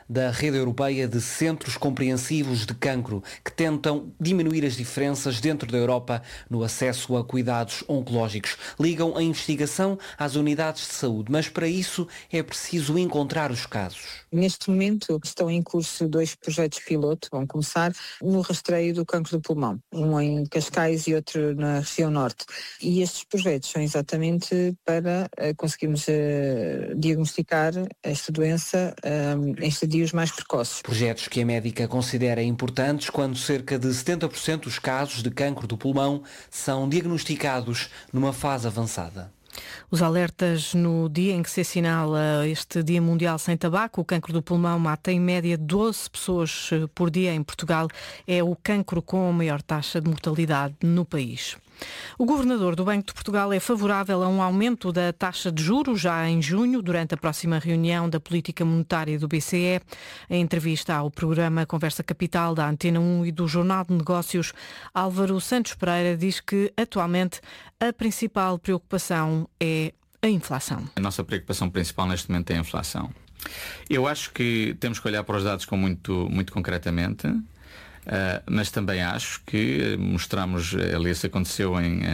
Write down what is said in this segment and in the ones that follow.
da Rede Europeia de Centros Compreensivos de Cancro, que tentam diminuir as diferenças dentro da Europa no acesso a cuidados oncológicos. Ligam a investigação às unidades de saúde, mas para isso é preciso encontrar os casos. Neste momento estão em curso 2 projetos piloto, vão começar no rastreio do cancro do pulmão, um em Cascais e outro na região norte. E estes projetos são exatamente para conseguirmos diagnosticar esta doença em estadios mais precoces. Projetos que a médica considera importantes quando cerca de 70% dos casos de cancro do pulmão são diagnosticados numa fase avançada. Os alertas no dia em que se assinala este Dia Mundial Sem Tabaco. O cancro do pulmão mata em média 12 pessoas por dia em Portugal. É o cancro com a maior taxa de mortalidade no país. O governador do Banco de Portugal é favorável a um aumento da taxa de juros já em junho, durante a próxima reunião da política monetária do BCE. Em entrevista ao programa Conversa Capital da Antena 1 e do Jornal de Negócios, Álvaro Santos Pereira diz que atualmente a principal preocupação é a inflação. A nossa preocupação principal neste momento é a inflação. Eu acho que temos que olhar para os dados com muito concretamente. Mas também acho que mostramos, aliás, isso aconteceu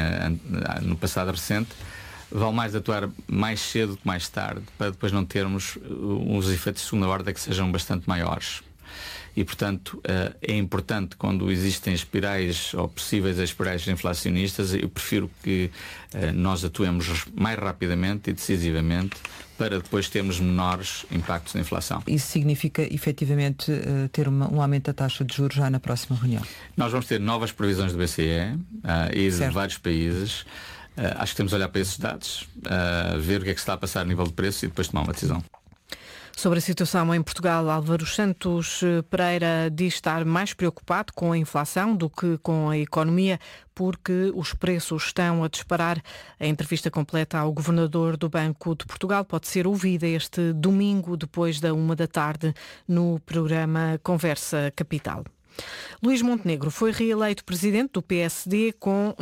no passado recente, vale mais atuar mais cedo que mais tarde, para depois não termos uns efeitos de segunda ordem que sejam bastante maiores. E, portanto, é importante, quando existem espirais ou possíveis espirais inflacionistas, eu prefiro que nós atuemos mais rapidamente e decisivamente para depois termos menores impactos na inflação. Isso significa, efetivamente, ter um aumento da taxa de juros já na próxima reunião? Nós vamos ter novas previsões do BCE e de vários países. Acho que temos de olhar para esses dados, ver o que é que se está a passar a nível de preço e depois tomar uma decisão. Sobre a situação em Portugal, Álvaro Santos Pereira diz estar mais preocupado com a inflação do que com a economia, porque os preços estão a disparar. A entrevista completa ao governador do Banco de Portugal pode ser ouvida este domingo, depois da 1h no programa Conversa Capital. Luís Montenegro foi reeleito presidente do PSD com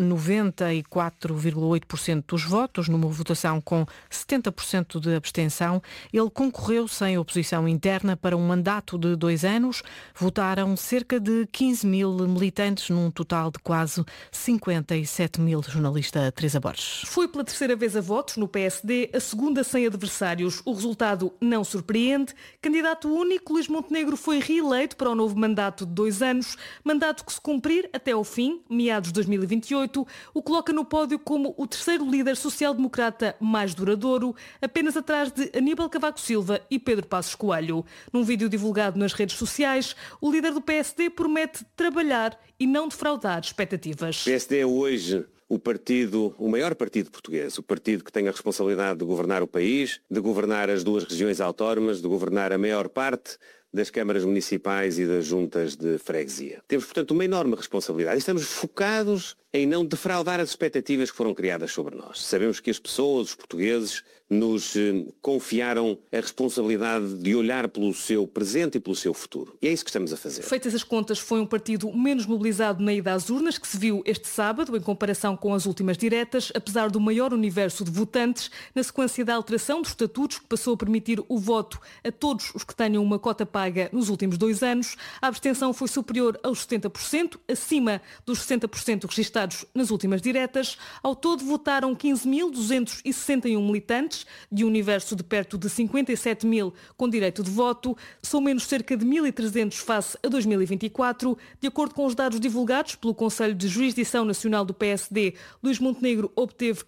94,8% dos votos, numa votação com 70% de abstenção. Ele concorreu sem oposição interna para um mandato de 2 anos. Votaram cerca de 15 mil militantes, num total de quase 57 mil. Jornalista Teresa Borges. Foi pela terceira vez a votos no PSD, a segunda sem adversários. O resultado não surpreende. Candidato único, Luís Montenegro foi reeleito para o novo mandato de 2 anos, mandato que, se cumprir até ao fim, meados de 2028, o coloca no pódio como o terceiro líder social-democrata mais duradouro, apenas atrás de Aníbal Cavaco Silva e Pedro Passos Coelho. Num vídeo divulgado nas redes sociais, o líder do PSD promete trabalhar e não defraudar expectativas. O PSD é hoje o maior partido português, o partido que tem a responsabilidade de governar o país, de governar as 2 regiões autónomas, de governar a maior parte das câmaras municipais e das juntas de freguesia. Temos, portanto, uma enorme responsabilidade e estamos focados em não defraudar as expectativas que foram criadas sobre nós. Sabemos que as pessoas, os portugueses, nos confiaram a responsabilidade de olhar pelo seu presente e pelo seu futuro. E é isso que estamos a fazer. Feitas as contas, foi um partido menos mobilizado na ida às urnas, que se viu este sábado, em comparação com as últimas diretas, apesar do maior universo de votantes, na sequência da alteração dos estatutos, que passou a permitir o voto a todos os que tenham uma cota paga nos últimos 2 anos. A abstenção foi superior aos 70%, acima dos 60% registados nas últimas diretas. Ao todo votaram 15.261 militantes, de um universo de perto de 57 mil com direito de voto. São menos cerca de 1.300 face a 2024. De acordo com os dados divulgados pelo Conselho de Jurisdição Nacional do PSD, Luís Montenegro obteve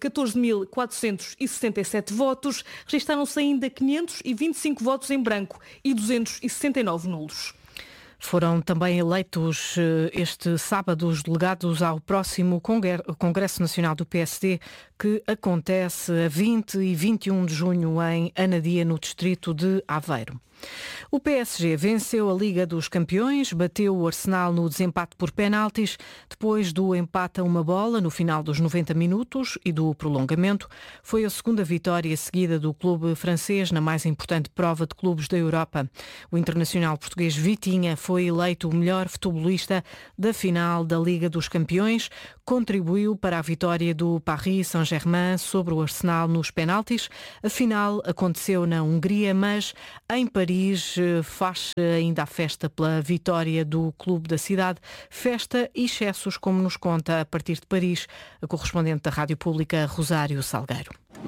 14.467 votos. Registaram-se ainda 525 votos em branco e 269 nulos. Foram também eleitos este sábado os delegados ao próximo Congresso Nacional do PSD, que acontece a 20 e 21 de junho em Anadia, no distrito de Aveiro. O PSG venceu a Liga dos Campeões, bateu o Arsenal no desempate por penaltis, depois do empate a 1 no final dos 90 minutos e do prolongamento. Foi a segunda vitória seguida do clube francês na mais importante prova de clubes da Europa. O internacional português Vitinha foi eleito o melhor futebolista da final da Liga dos Campeões, contribuiu para a vitória do Paris Saint-Germain Saint-Germain sobre o Arsenal nos penaltis. A final aconteceu na Hungria, mas em Paris faz ainda a festa pela vitória do clube da cidade. Festa e excessos, como nos conta a partir de Paris a correspondente da Rádio Pública, Rosário Salgueiro.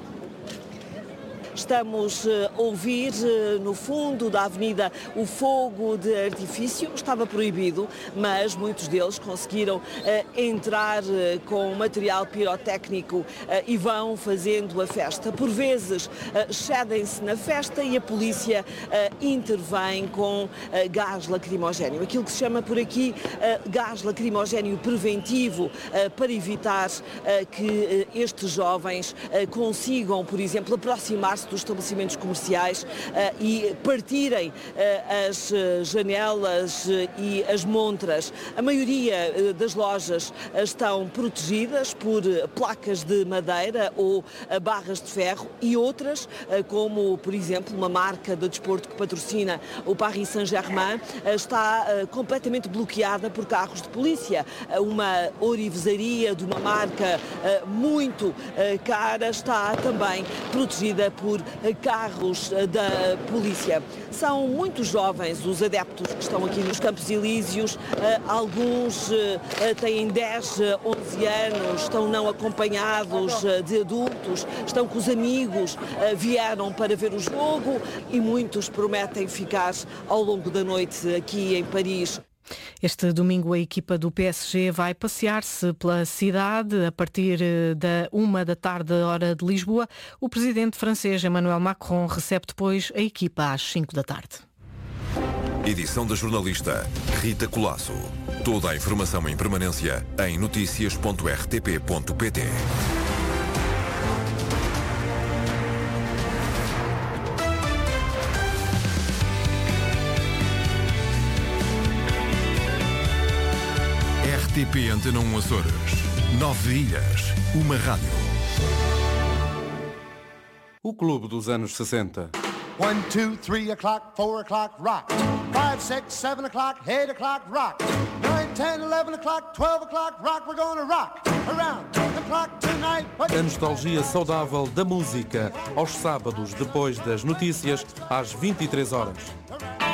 Estamos a ouvir no fundo da avenida o fogo de artifício. Estava proibido, mas muitos deles conseguiram entrar com material pirotécnico e vão fazendo a festa. Por vezes excedem-se na festa e a polícia intervém com gás lacrimogéneo. Aquilo que se chama por aqui gás lacrimogéneo preventivo para evitar que estes jovens consigam, por exemplo, aproximar-se dos estabelecimentos comerciais e partirem as janelas e as montras. A maioria das lojas estão protegidas por placas de madeira ou barras de ferro e outras, como por exemplo uma marca de desporto que patrocina o Paris Saint-Germain, está completamente bloqueada por carros de polícia. Uma orivesaria de uma marca muito cara está também protegida por carros da polícia. São muito jovens os adeptos que estão aqui nos Campos Elíseos. Alguns têm 10, 11 anos, estão não acompanhados de adultos, estão com os amigos, vieram para ver o jogo e muitos prometem ficar ao longo da noite aqui em Paris. Este domingo a equipa do PSG vai passear-se pela cidade a partir da 13h, hora de Lisboa. O presidente francês Emmanuel Macron recebe depois a equipa às 17h. Edição da jornalista Rita Colasso. Toda a informação em permanência em noticias.rtp.pt. RTP Antena 1 Açores. 9 ilhas, uma rádio. O clube dos anos 60. 1, 2, 3 o'clock, 4 o'clock, rock. 5, 6, 7 o'clock, 8 o'clock, rock. 9, 10, 11 o'clock, 12 o'clock, rock. We're gonna rock around the clock tonight. A nostalgia saudável da música, aos sábados, depois das notícias, às 23h.